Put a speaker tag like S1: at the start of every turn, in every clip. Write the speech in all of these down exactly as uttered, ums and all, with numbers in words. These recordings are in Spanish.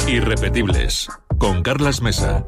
S1: Irrepetibles, con Carlas Mesa.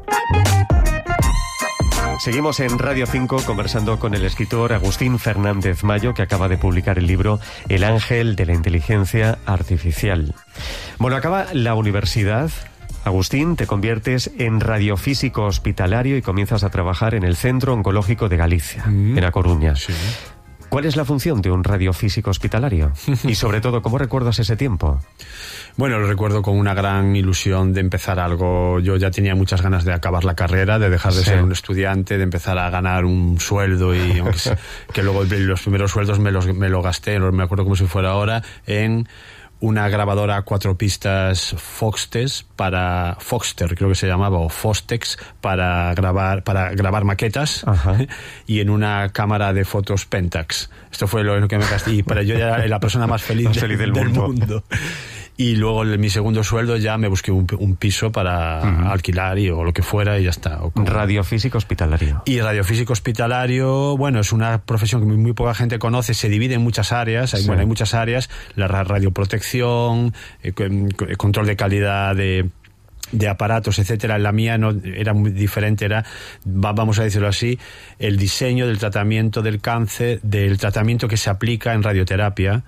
S2: Seguimos en Radio cinco conversando con el escritor Agustín Fernández Mayo, que acaba de publicar el libro El ángel de la inteligencia artificial. Bueno, acaba la universidad, Agustín, te conviertes en radiofísico hospitalario y comienzas a trabajar en el Centro Oncológico de Galicia, mm. en A Coruña. Sí. ¿Cuál es la función de un radiofísico hospitalario? Y sobre todo, ¿cómo recuerdas ese tiempo?
S3: Bueno, lo recuerdo con una gran ilusión de empezar algo. Yo ya tenía muchas ganas de acabar la carrera, de dejar de sí. ser un estudiante, de empezar a ganar un sueldo y aunque sea, que luego los primeros sueldos me los me lo gasté, no me acuerdo como si fuera ahora, en una grabadora a cuatro pistas Foxtex para Foxter, creo que se llamaba, o Fostex, para grabar para grabar maquetas. Ajá. Y en una cámara de fotos Pentax. Esto fue lo que me gasté y para yo ya era la persona más feliz, más feliz del, del mundo. mundo. Y luego en mi segundo sueldo ya me busqué un, un piso para uh-huh. alquilar y, o lo que fuera y ya está.
S2: Radiofísico hospitalario.
S3: Y radiofísico hospitalario, bueno, es una profesión que muy, muy poca gente conoce, se divide en muchas áreas, hay, sí. bueno, hay muchas áreas, la radioprotección, eh, control de calidad de... de aparatos, etcétera. La mía no era muy diferente, era, vamos a decirlo así, el diseño del tratamiento del cáncer, del tratamiento que se aplica en radioterapia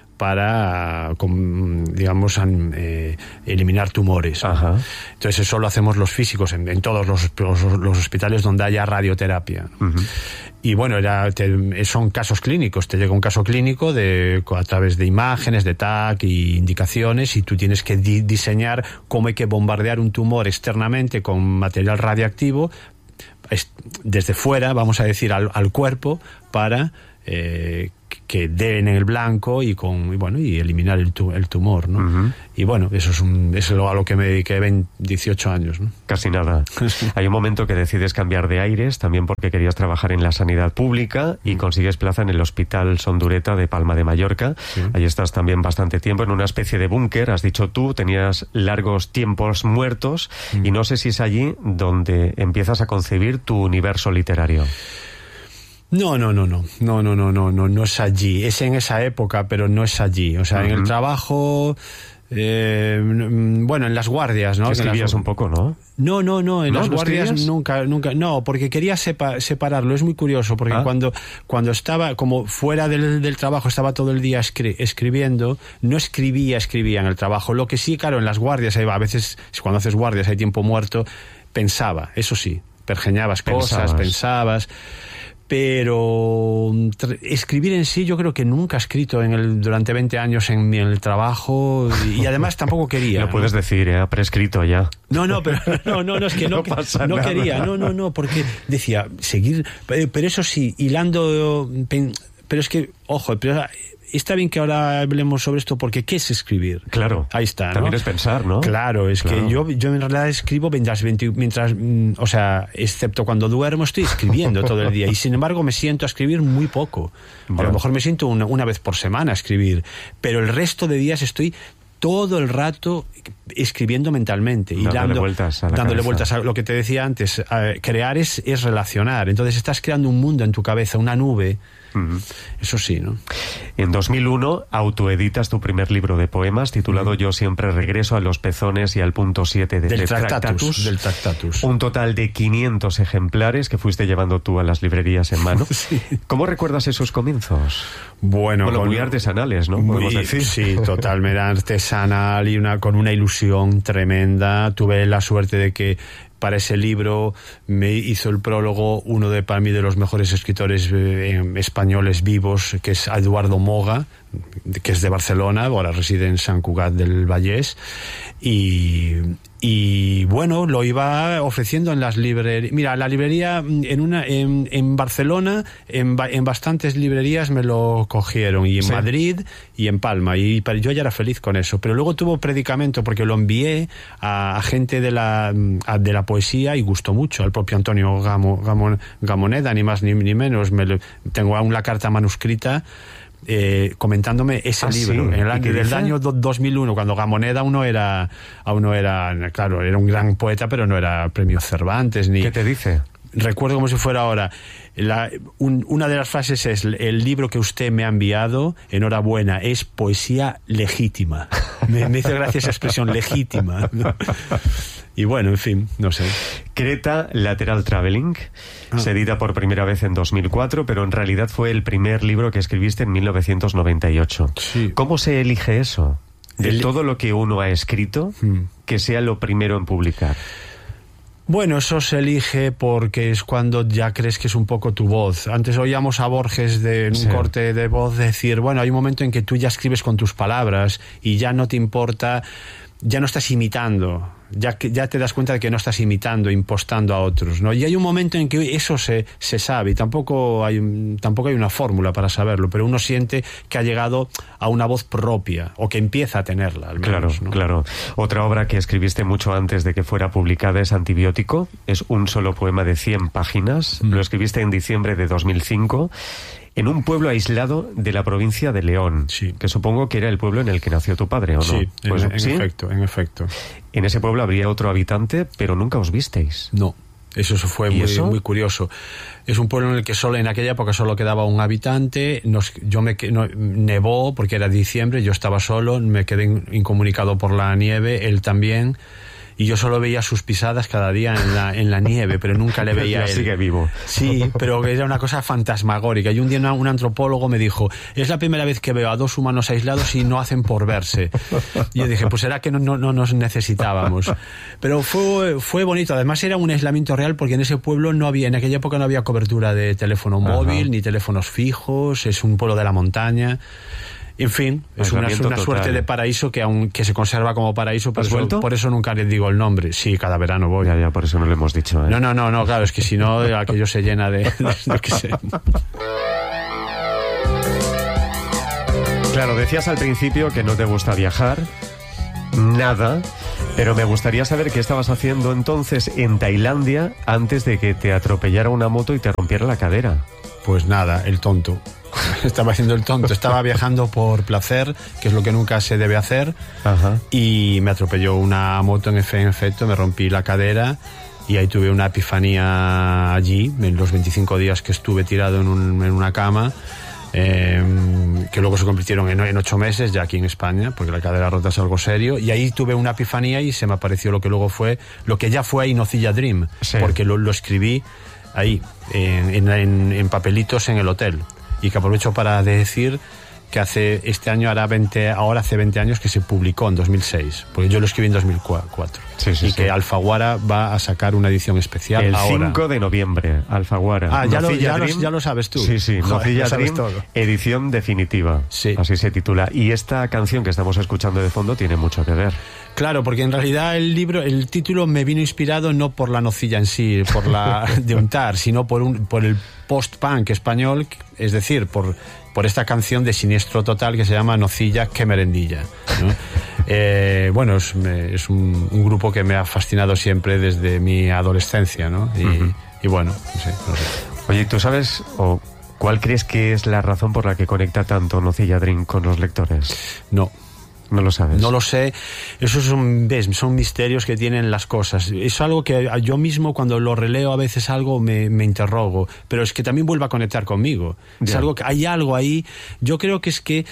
S3: para, digamos, eh, eliminar tumores. Ajá. Entonces eso lo hacemos los físicos en, en todos los, los, los hospitales donde haya radioterapia. Uh-huh. Y bueno, era, te, son casos clínicos. Te llega un caso clínico de, a través de imágenes, de T A C y indicaciones, y tú tienes que di, diseñar cómo hay que bombardear un tumor externamente con material radiactivo desde fuera, vamos a decir, al, al cuerpo para eh, que den en el blanco y con y bueno y eliminar el, tu, el tumor, ¿no? Uh-huh. Y bueno, eso es, un, es lo, a lo que me dediqué dieciocho años, ¿no?
S2: Casi nada. Hay un momento que decides cambiar de aires, también porque querías trabajar en la sanidad pública y consigues plaza en el Hospital Sondureta de Palma de Mallorca. Sí. Ahí estás también bastante tiempo en una especie de búnker, has dicho tú, tenías largos tiempos muertos uh-huh. y no sé si es allí donde empiezas a concebir tu universo literario.
S3: No, no, no, no, no, no, no, no, no, no es allí. Es en esa época, pero no es allí. O sea, uh-huh. en el trabajo, eh, bueno, en las guardias, ¿no?
S2: Escribías
S3: las...
S2: un poco, ¿no?
S3: No, no, no, en
S2: ¿No?
S3: las
S2: ¿No
S3: guardias
S2: escribías?
S3: nunca, nunca, no, porque quería sepa- separarlo. Es muy curioso, porque ah. cuando, cuando estaba, como fuera del, del trabajo, estaba todo el día escri- escribiendo, no escribía, escribía en el trabajo. Lo que sí, claro, en las guardias, a veces, cuando haces guardias hay tiempo muerto, pensaba, eso sí, pergeñabas cosas, pensabas... Pero escribir en sí yo creo que nunca he escrito en el, durante veinte años en, en el trabajo y, y además tampoco quería.
S2: Lo puedes ¿no? decir, ¿eh? Ha prescrito ya.
S3: No, no, pero no, no, no es que no, no, pasa no quería, no, no, no, porque decía, seguir, pero, pero eso sí, hilando, pero es que, ojo, pero está bien que ahora hablemos sobre esto porque ¿qué es escribir?
S2: Claro.
S3: Ahí está, ¿no?
S2: También es pensar, ¿no?
S3: Claro, es claro. que yo, yo en realidad escribo mientras, mientras, o sea, excepto cuando duermo estoy escribiendo todo el día y sin embargo me siento a escribir muy poco. A lo mejor me siento una, una vez por semana a escribir, pero el resto de días estoy todo el rato escribiendo mentalmente y
S2: dándole,
S3: dando,
S2: vueltas, a la
S3: dándole
S2: cabeza.
S3: vueltas a lo que te decía antes. Eh, crear es, es relacionar. Entonces estás creando un mundo en tu cabeza, una nube. Uh-huh. Eso sí, ¿no?
S2: En dos mil uno autoeditas tu primer libro de poemas titulado uh-huh. Yo siempre regreso a los pezones y al punto siete de,
S3: del
S2: de
S3: Tractatus,
S2: Tractatus.
S3: Del Tractatus.
S2: Un total de quinientos ejemplares que fuiste llevando tú a las librerías en mano. Sí. ¿Cómo recuerdas esos comienzos?
S3: Bueno,
S2: bueno
S3: con,
S2: muy artesanales, ¿no?
S3: Muy, decir. Sí, totalmente artesanal y una, con una ilusión tremenda. Tuve la suerte de que para ese libro me hizo el prólogo uno de, para mí, de los mejores escritores eh, españoles vivos, que es Eduardo Moga, que es de Barcelona, ahora reside en Sant Cugat del Vallès, y, y bueno, lo iba ofreciendo en las librerías. Mira, la librería en una en, en Barcelona, en, en bastantes librerías me lo cogieron, y en sí. Madrid y en Palma, y yo ya era feliz con eso, pero luego tuvo predicamento porque lo envié a, a gente de la, a, de la poesía y gustó mucho, al propio Antonio Gamo, Gamo, Gamoneda, ni más ni, ni menos. Me lo, tengo aún la carta manuscrita Eh, comentándome ese ah, libro sí. en el año del año dos mil uno, cuando Gamoneda aún no era aún no era claro, era un gran poeta, pero no era premio Cervantes ni.
S2: ¿Qué te dice?
S3: recuerdo como si fuera ahora. La, un, una de las frases es: el libro que usted me ha enviado, enhorabuena, es poesía legítima. Me, me hizo gracia esa expresión, legítima. Y bueno, en fin, no sé.
S2: Creta Lateral Traveling, ah. se edita por primera vez en dos mil cuatro, pero en realidad fue el primer libro que escribiste en mil novecientos noventa y ocho.
S3: Sí.
S2: ¿Cómo se elige eso? De
S3: el...
S2: todo lo que uno ha escrito, hmm. que sea lo primero en publicar.
S3: Bueno, eso se elige porque es cuando ya crees que es un poco tu voz. Antes oíamos a Borges de, en un sí. corte de voz decir, bueno, hay un momento en que tú ya escribes con tus palabras y ya no te importa, ya no estás imitando, ya, que, ya te das cuenta de que no estás imitando, impostando a otros, ¿no? Y hay un momento en que eso se, se sabe, y tampoco hay, tampoco hay una fórmula para saberlo, pero uno siente que ha llegado a una voz propia, o que empieza a tenerla, al menos,
S2: claro,
S3: ¿no?
S2: Claro. Otra obra que escribiste mucho antes de que fuera publicada es Antibiótico, es un solo poema de cien páginas, mm. lo escribiste en diciembre de dos mil cinco, en un pueblo aislado de la provincia de León,
S3: sí.
S2: que supongo que era el pueblo en el que nació tu padre, ¿o no?
S3: Sí,
S2: pues,
S3: en, en
S2: ¿sí?
S3: efecto, en efecto.
S2: En ese pueblo habría otro habitante, pero nunca os visteis.
S3: No, eso fue muy,
S2: eso?
S3: muy curioso. Es un pueblo en el que solo en aquella época solo quedaba un habitante. Nos, yo me no, nevó porque era diciembre, yo estaba solo, me quedé incomunicado por la nieve, él también. Y yo solo veía sus pisadas cada día en la, en la nieve, pero nunca le veía a él.
S2: Sigue vivo.
S3: Sí, pero era una cosa fantasmagórica. Y un día una, un antropólogo me dijo, es la primera vez que veo a dos humanos aislados y no hacen por verse. Y yo dije, pues será que no, no, no nos necesitábamos. Pero fue, fue bonito. Además era un aislamiento real porque en ese pueblo no había, en aquella época no había cobertura de teléfono móvil, Ajá. ni teléfonos fijos, es un pueblo de la montaña. En fin, es una, una suerte de paraíso que aún que se conserva como paraíso, por eso, por eso nunca les digo el nombre. Sí, cada verano voy.
S2: Ya, ya, por eso no lo hemos dicho, ¿eh?
S3: No, no, no, no, claro, es que si no, aquello se llena de, de lo que sé.
S2: Claro, decías al principio que no te gusta viajar, nada, pero me gustaría saber qué estabas haciendo entonces en Tailandia antes de que te atropellara una moto y te rompiera la cadera.
S3: Pues nada, el tonto. Estaba haciendo el tonto, estaba viajando por placer, que es lo que nunca se debe hacer.
S2: Ajá.
S3: Y me atropelló una moto en efecto, me rompí la cadera y ahí tuve una epifanía allí, en los veinticinco días que estuve tirado en, un, en una cama, eh, que luego se convirtieron en, en ocho meses ya aquí en España, porque la cadera rota es algo serio, y ahí tuve una epifanía y se me apareció lo que luego fue, lo que ya fue ahí Nocilla Dream, sí. porque lo, lo escribí ahí, en, en, en papelitos en el hotel. Y que aprovecho para decir que hace este año hará veinte, ahora hace veinte años que se publicó en dos mil seis, porque yo lo escribí en dos mil cuatro.
S2: Sí, sí,
S3: y
S2: sí.
S3: que Alfaguara va a sacar una edición especial
S2: el
S3: ahora.
S2: cinco de noviembre, Alfaguara.
S3: Ah, ya, lo, ya, Dream, lo, ya lo sabes tú.
S2: Sí, sí, Nocilla Dream, edición definitiva.
S3: Sí.
S2: Así se titula. Y esta canción que estamos escuchando de fondo tiene mucho que ver.
S3: Claro, porque en realidad el libro, el título me vino inspirado no por la nocilla en sí, por la de untar, sino por un, por el post-punk español, es decir, por, por esta canción de Siniestro Total que se llama Nocilla, qué merendilla, ¿no? eh, bueno, es, es un, un grupo que me ha fascinado siempre desde mi adolescencia, ¿no? Y, uh-huh. y bueno, no sé, no sé.
S2: Oye, ¿tú sabes o cuál crees que es la razón por la que conecta tanto Nocilla Dream con los lectores?
S3: No.
S2: No lo sabes.
S3: No lo sé. Esos son, ves, son misterios que tienen las cosas. Es algo que yo mismo cuando lo releo a veces algo me, me interrogo, pero es que también vuelve a conectar conmigo. Ya. Es algo que hay algo ahí. Yo creo que es que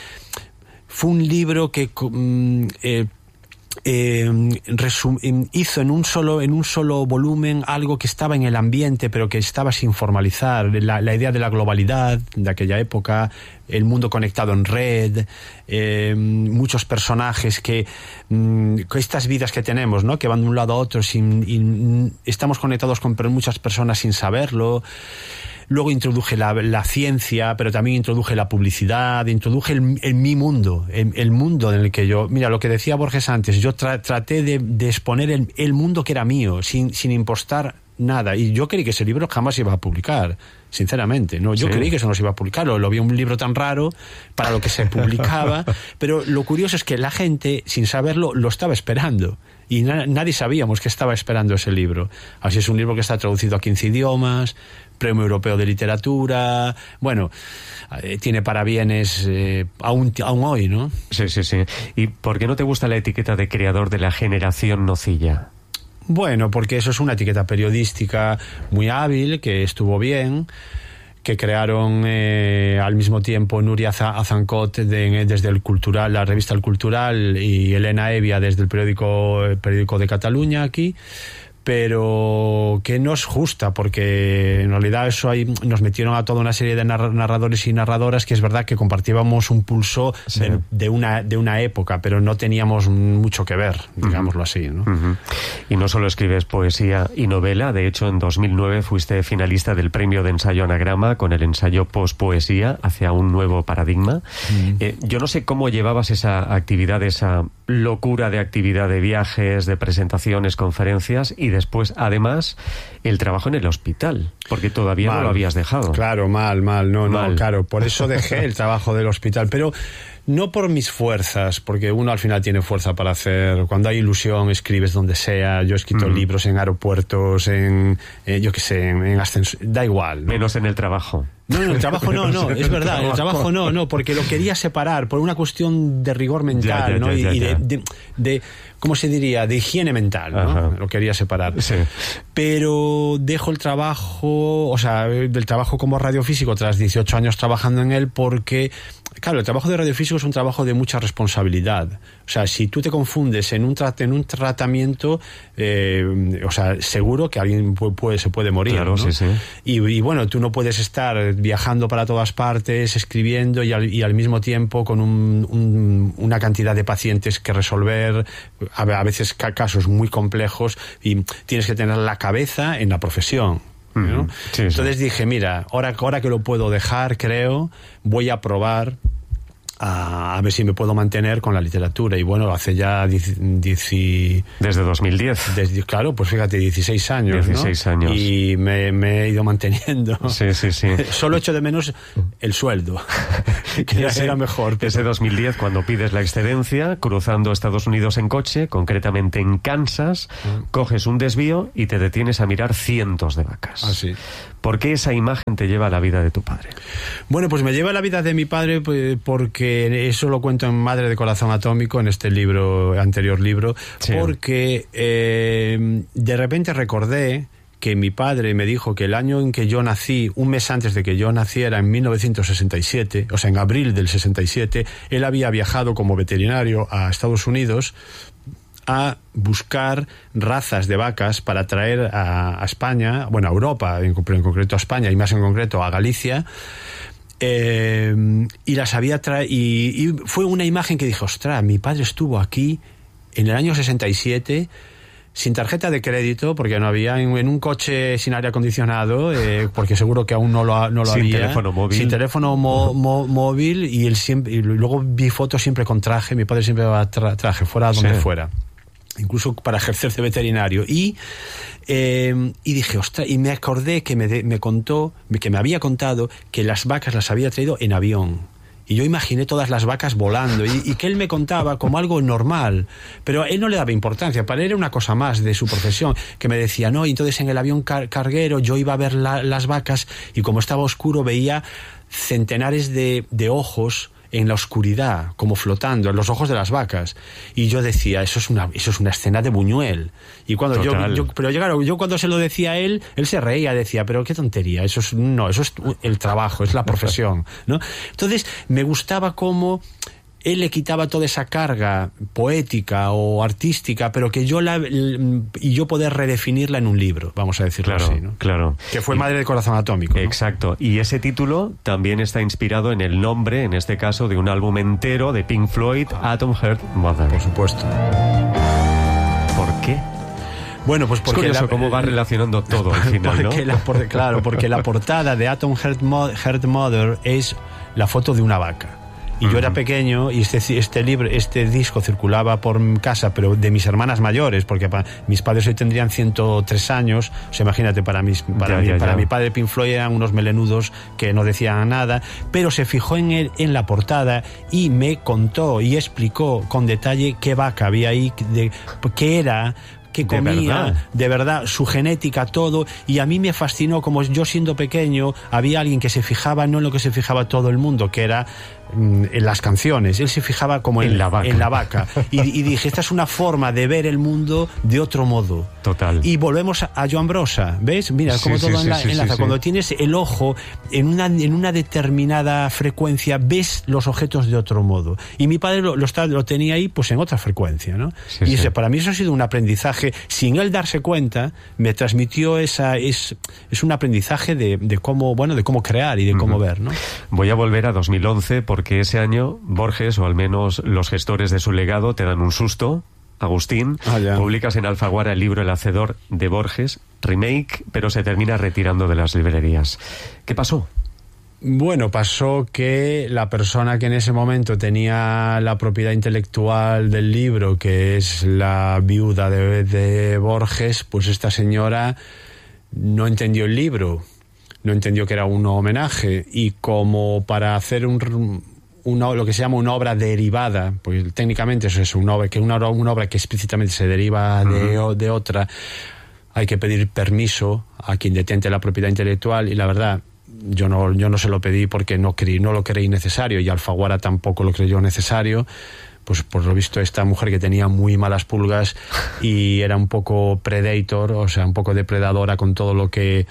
S3: fue un libro que mm, eh, Eh, resum- hizo en un solo en un solo volumen algo que estaba en el ambiente pero que estaba sin formalizar, la, la idea de la globalidad de aquella época, el mundo conectado en red, eh, muchos personajes que, mm, estas vidas que tenemos, ¿no? Que van de un lado a otro sin, y estamos conectados con muchas personas sin saberlo. Luego introduje la, la ciencia, pero también introduje la publicidad, introduje el, el mi mundo, el, el mundo en el que yo... Mira, lo que decía Borges antes, yo tra, traté de, de exponer el, el mundo que era mío, sin, sin impostar nada. Y yo creí que ese libro jamás iba a publicar, sinceramente. No, yo sí. creí que eso no se iba a publicar. Lo, lo vi un libro tan raro para lo que se publicaba. Pero lo curioso es que la gente, sin saberlo, lo estaba esperando. Y na, nadie sabíamos que estaba esperando ese libro. Así es un libro que está traducido a quince idiomas, Premio Europeo de Literatura, bueno, eh, tiene parabienes eh, aún, aún hoy, ¿no?
S2: Sí, sí, sí. ¿Y por qué no te gusta la etiqueta de creador de la generación Nocilla?
S3: Bueno, porque eso es una etiqueta periodística muy hábil, que estuvo bien, que crearon eh, al mismo tiempo Nuria Azancot de, desde el Cultural, la revista El Cultural, y Elena Evia desde el periódico, el periódico de Cataluña aquí, pero que no es justa, porque en realidad eso ahí nos metieron a toda una serie de narradores y narradoras que es verdad que compartíamos un pulso sí. de, de una de una época, pero no teníamos mucho que ver, digámoslo uh-huh. así, ¿no?
S2: Uh-huh. Y no solo escribes poesía y novela, de hecho en dos mil nueve fuiste finalista del premio de ensayo Anagrama con el ensayo Pospoesía hacia un nuevo paradigma. Uh-huh. Eh, yo no sé cómo llevabas esa actividad, esa locura de actividad de viajes, de presentaciones, conferencias y después, además, el trabajo en el hospital, porque todavía mal. no lo habías dejado.
S3: Claro, mal, mal, no, mal. no, claro, por eso dejé el trabajo del hospital, pero no por mis fuerzas, porque uno al final tiene fuerza para hacer, cuando hay ilusión escribes donde sea, yo he escrito mm. libros en aeropuertos, en, eh, yo qué sé, en, en ascensor, da igual, ¿no?
S2: Menos en el trabajo.
S3: No, no, el trabajo no, no, es verdad, el trabajo no, no, porque lo quería separar por una cuestión de rigor mental, ya, ya, ¿no? Ya, ya, y de, de, de, ¿cómo se diría? De higiene mental, ¿no? Ajá. Lo quería separar.
S2: Sí.
S3: Pero dejo el trabajo, o sea, del trabajo como radiofísico tras dieciocho años trabajando en él, porque, claro, el trabajo de radiofísico es un trabajo de mucha responsabilidad. O sea, si tú te confundes en un, tra- en un tratamiento, eh, o sea, seguro que alguien puede, se puede morir,
S2: claro,
S3: ¿no?
S2: sí, sí.
S3: Y, y bueno, tú no puedes estar viajando para todas partes, escribiendo y al, y al mismo tiempo con un, un, una cantidad de pacientes que resolver, a, a veces casos muy complejos, y tienes que tener la cabeza en la profesión, ¿no? Sí, Entonces sí. dije, mira, ahora, ahora que lo puedo dejar, creo, voy a probar A, a ver si me puedo mantener con la literatura. Y bueno, hace ya diez, diez,
S2: desde dos mil diez.
S3: Desde, claro, pues fíjate, dieciséis años,
S2: dieciséis
S3: ¿no?
S2: años.
S3: Y me, me he ido manteniendo.
S2: Sí, sí, sí.
S3: Solo echo de menos el sueldo, que ya era mejor. Pero...
S2: Ese dos mil diez, cuando pides la excedencia, cruzando Estados Unidos en coche, concretamente en Kansas, uh-huh. coges un desvío y te detienes a mirar cientos de vacas.
S3: Ah, sí.
S2: ¿Por qué esa imagen te lleva a la vida de tu padre?
S3: Bueno, pues me lleva a la vida de mi padre pues, porque eso lo cuento en Madre de Corazón Atómico, en este libro, anterior libro, sí. porque eh, de repente recordé que mi padre me dijo que el año en que yo nací, un mes antes de que yo naciera, en mil novecientos sesenta y siete, o sea, en abril del sesenta y siete, él había viajado como veterinario a Estados Unidos a buscar razas de vacas para traer a, a España, bueno, a Europa, en, en concreto a España y más en concreto a Galicia, eh, y las había traído, y, y fue una imagen que dije, ostras, mi padre estuvo aquí en el año sesenta y siete sin tarjeta de crédito, porque no había, en, en un coche sin aire acondicionado, eh, porque seguro que aún no lo, no lo
S2: sin
S3: había.
S2: Sin teléfono móvil.
S3: Sin teléfono mo, mo, móvil, y él siempre, y luego vi fotos siempre con traje, mi padre siempre va tra, traje, fuera donde sí. fuera. Incluso para ejercer de veterinario. Y, eh, y dije, ostras, y me acordé que me, de, me contó, que me había contado que las vacas las había traído en avión. Y yo imaginé todas las vacas volando, y, y que él me contaba como algo normal, pero él no le daba importancia, para él era una cosa más de su profesión, que me decía, no, y entonces en el avión car- carguero yo iba a ver la, las vacas, y como estaba oscuro veía centenares de, de ojos en la oscuridad, como flotando, en los ojos de las vacas. Y yo decía, eso es una, eso es una escena de Buñuel. Y cuando yo, yo, pero claro, yo cuando se lo decía a él, él se reía, decía, pero qué tontería, eso es, no, eso es el trabajo, es la profesión, ¿no? Entonces, me gustaba cómo él le quitaba toda esa carga poética o artística, pero que yo la y yo poder redefinirla en un libro, vamos a decirlo
S2: claro,
S3: así, ¿no?
S2: Claro.
S3: Que fue Madre de Corazón Atómico, ¿no?
S2: Exacto. Y ese título también está inspirado en el nombre, en este caso, de un álbum entero de Pink Floyd, Atom Heart Mother.
S3: Por supuesto.
S2: ¿Por qué?
S3: Bueno, pues porque
S2: es curioso
S3: la,
S2: cómo va relacionando todo al final, ¿no?
S3: La, por, claro, porque la portada de Atom Heart, Mo- Heart Mother es la foto de una vaca. Y yo era pequeño y este, este libro, este disco circulaba por casa, pero de mis hermanas mayores, porque pa, mis padres hoy tendrían ciento tres años. O sea, imagínate, para, mis, para, ya, mi, ya, para ya. mi padre Pink Floyd eran unos melenudos que no decían nada, pero se fijó en, el, en la portada y me contó y explicó con detalle qué vaca había ahí, de, qué era, que comía, de verdad. de verdad, su genética, todo, y a mí me fascinó como yo siendo pequeño había alguien que se fijaba no en lo que se fijaba todo el mundo, que era en las canciones, él se fijaba como en,
S2: en la vaca,
S3: en la vaca. Y, y dije, esta es una forma de ver el mundo de otro modo.
S2: Total.
S3: Y volvemos a, a Joan Brossa, ¿ves? Mira,
S2: sí,
S3: como
S2: sí,
S3: todo
S2: sí,
S3: enla,
S2: sí,
S3: enlaza.
S2: sí,
S3: Cuando
S2: sí.
S3: tienes el ojo en una, en una determinada frecuencia, ves los objetos de otro modo. Y mi padre lo, lo, está, lo tenía ahí pues en otra frecuencia, ¿no?
S2: Sí,
S3: y ese,
S2: sí.
S3: para mí eso ha sido un aprendizaje, sin él darse cuenta, me transmitió esa, es, es un aprendizaje de, de cómo, bueno, de cómo crear y de cómo uh-huh. ver, ¿no?
S2: Voy a volver a dos mil once porque ese año Borges, o al menos los gestores de su legado, te dan un susto. Agustín,
S3: ah,
S2: publicas en Alfaguara el libro El Hacedor de Borges, remake, pero se termina retirando de las librerías. ¿Qué pasó?
S3: Bueno, pasó que la persona que en ese momento tenía la propiedad intelectual del libro, que es la viuda de, de Borges, pues esta señora no entendió el libro, no entendió que era un homenaje, y como para hacer un... Una, lo que se llama una obra derivada, pues técnicamente eso es una obra que, una, una obra que explícitamente se deriva de, uh-huh. de otra, hay que pedir permiso a quien detente la propiedad intelectual, y la verdad yo no, yo no se lo pedí porque no, creí, no lo creí necesario, y Alfaguara tampoco lo creyó necesario. Pues por lo visto esta mujer, que tenía muy malas pulgas y era un poco predator, o sea, un poco depredadora con todo lo que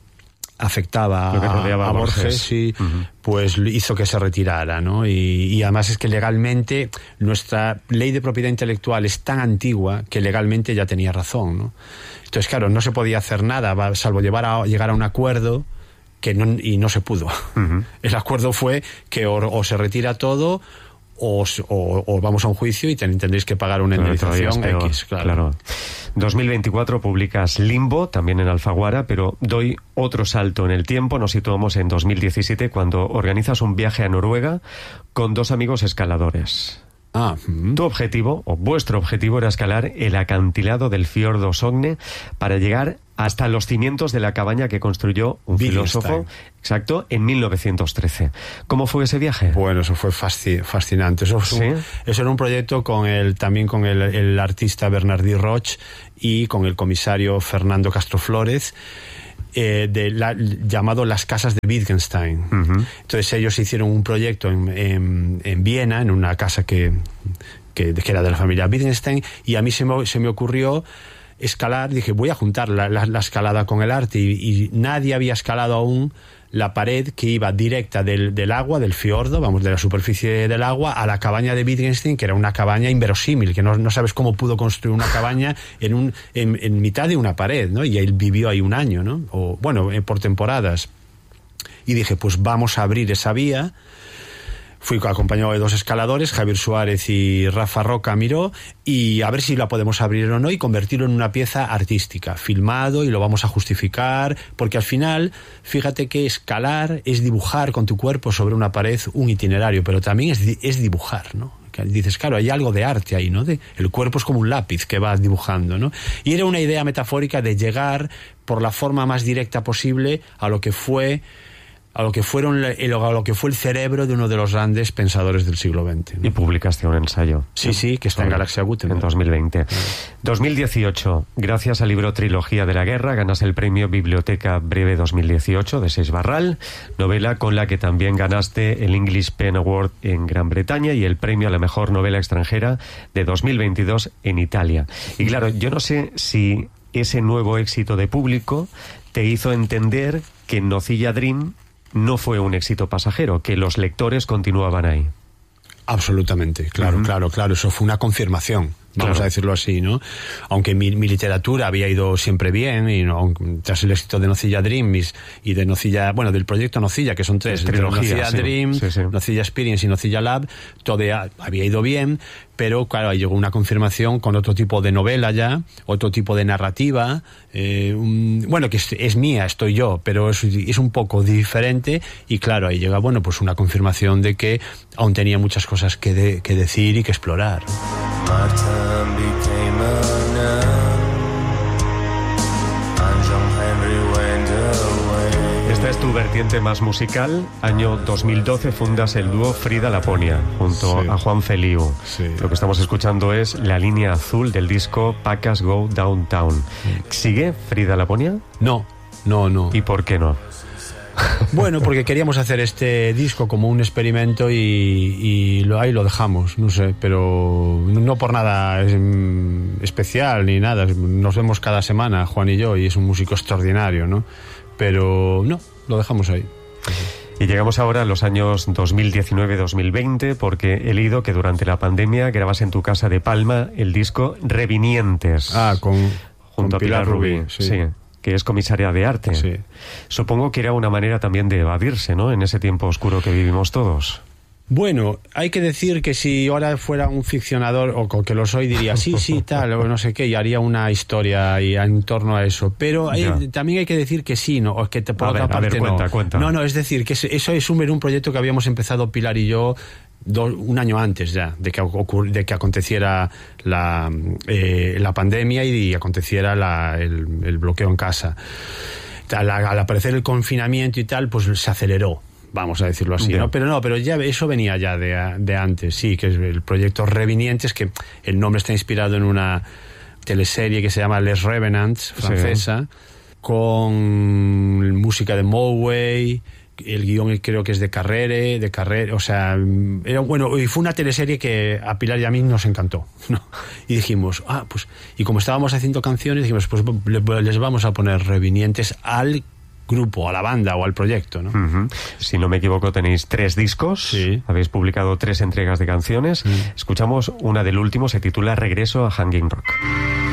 S3: afectaba
S2: lo que rodeaba
S3: a, a Borges,
S2: Borges
S3: y uh-huh. pues hizo que se retirara, ¿no? Y, y además es que legalmente nuestra ley de propiedad intelectual es tan antigua que legalmente ya tenía razón, ¿no? Entonces, claro, no se podía hacer nada salvo llevar a, llegar a un acuerdo que no, y no se pudo. Uh-huh. El acuerdo fue que o, o se retira todo o, o, o vamos a un juicio y ten, tendréis que pagar una indemnización X. Claro.
S2: claro. dos mil veinticuatro publicas Limbo, también en Alfaguara, pero doy otro salto en el tiempo. Nos situamos en dos mil diecisiete, cuando organizas un viaje a Noruega con dos amigos escaladores.
S3: Ah,
S2: mm. Tu objetivo, o vuestro objetivo, era escalar el acantilado del fiordo Sogne para llegar hasta los cimientos de la cabaña que construyó un filósofo, exacto, en mil novecientos trece. ¿Cómo fue ese viaje?
S3: Bueno, eso fue fasc- fascinante. Eso,
S2: ¿Sí?
S3: un, eso era un proyecto con el, también con el, el artista Bernardí Roch y con el comisario Fernando Castro Flórez. Eh, de la, llamado Las Casas de Wittgenstein. Uh-huh. Entonces ellos hicieron un proyecto en, en, en Viena, en una casa que, que, que era de la familia Wittgenstein, y a mí se me, se me ocurrió escalar. Dije, voy a juntar la, la, la escalada con el arte, y, y nadie había escalado aún la pared que iba directa del, del agua, del fiordo, vamos, de la superficie del agua, a la cabaña de Wittgenstein, que era una cabaña inverosímil, que no, no sabes cómo pudo construir una cabaña en, un, en, en mitad de una pared, ¿no? Y él vivió ahí un año, ¿no? O, bueno, por temporadas. Y dije, pues vamos a abrir esa vía. Fui acompañado de dos escaladores, Javier Suárez y Rafa Roca Miró, y a ver si la podemos abrir o no y convertirlo en una pieza artística, filmado, y lo vamos a justificar, porque al final, fíjate que escalar es dibujar con tu cuerpo sobre una pared un itinerario, pero también es, es dibujar, ¿no? Que dices, claro, hay algo de arte ahí, ¿no? De, el cuerpo es como un lápiz que vas dibujando, ¿no? Y era una idea metafórica de llegar por la forma más directa posible a lo que fue a lo que fueron a lo que fue el cerebro de uno de los grandes pensadores del siglo veinte, ¿no?
S2: Y publicaste un ensayo.
S3: Sí, sí, que está en Galaxia Gutenberg.
S2: En dos mil veinte. dos mil dieciocho, gracias al libro Trilogía de la Guerra, ganas el premio Biblioteca Breve dos mil dieciocho de Seix Barral, novela con la que también ganaste el English Pen Award en Gran Bretaña y el premio a la mejor novela extranjera de dos mil veintidós en Italia. Y claro, yo no sé si ese nuevo éxito de público te hizo entender que Nocilla Dream no fue un éxito pasajero, que los lectores continuaban ahí.
S3: Absolutamente, claro, uh-huh. claro, claro, eso fue una confirmación, vamos claro. a decirlo así, ¿no? Aunque mi, mi literatura había ido siempre bien, y no, tras el éxito de Nocilla Dream y de Nocilla, bueno, del proyecto Nocilla, que son tres,
S2: trilogía,
S3: Nocilla
S2: sí,
S3: Dream,
S2: sí, sí.
S3: Nocilla Experience y Nocilla Lab, todo había ido bien, pero claro, ahí llegó una confirmación con otro tipo de novela ya, otro tipo de narrativa, eh, un, bueno, que es, es mía, estoy yo, pero es, es un poco diferente, y claro, ahí llega, bueno, pues una confirmación de que aún tenía muchas cosas que, de, que decir y que explorar.
S2: Esta es tu vertiente más musical. Año dos mil doce fundas el dúo Frida Laponia junto sí. a Juan Feliu. Sí. Lo que estamos escuchando es la línea azul del disco Pacas Go Downtown. ¿Sigue Frida Laponia?
S3: No, no, no.
S2: ¿Y por qué no?
S3: Bueno, porque queríamos hacer este disco como un experimento y, y lo, ahí lo dejamos, no sé, pero no por nada es, mm, especial ni nada. Nos vemos cada semana, Juan y yo, y es un músico extraordinario, ¿no? Pero no, lo dejamos ahí.
S2: Y llegamos ahora a los años dos mil diecinueve dos mil veinte, porque he leído que durante la pandemia grabas en tu casa de Palma el disco Revinientes.
S3: Ah, con,
S2: junto
S3: con
S2: a Pilar, Pilar Rubí, Rubí sí. sí, que es comisaria de arte.
S3: Sí.
S2: Supongo que era una manera también de evadirse, ¿no?, en ese tiempo oscuro que vivimos todos.
S3: Bueno, hay que decir que si ahora fuera un ficcionador, o que lo soy, diría sí, sí, tal, o no sé qué, y haría una historia y en torno a eso. Pero hay, también hay que decir que sí, ¿no? O que te, por
S2: a
S3: otra
S2: ver,
S3: parte
S2: a ver, cuenta,
S3: no.
S2: Cuenta.
S3: No, no, es decir, que eso es un, un proyecto que habíamos empezado Pilar y yo do, un año antes ya de que, ocur, de que aconteciera la, eh, la pandemia y aconteciera la, el, el bloqueo en casa. Al, al aparecer el confinamiento y tal, pues se aceleró, vamos a decirlo así, ¿no? Pero no, pero ya eso venía ya de, de antes, sí, que es el proyecto Revinientes, que el nombre está inspirado en una teleserie que se llama Les Revenants, francesa, sí, con música de Moway. El guión creo que es de Carrere, de Carrere, o sea, era bueno, y fue una teleserie que a Pilar y a mí nos encantó, ¿no? Y dijimos, ah, pues, y como estábamos haciendo canciones, dijimos, pues les vamos a poner Revinientes al grupo, a la banda o al proyecto, ¿no?
S2: Uh-huh. Si no me equivoco, tenéis tres discos,
S3: sí,
S2: habéis publicado tres entregas de canciones.
S3: Sí.
S2: Escuchamos una del último, se titula Regreso a Hanging Rock.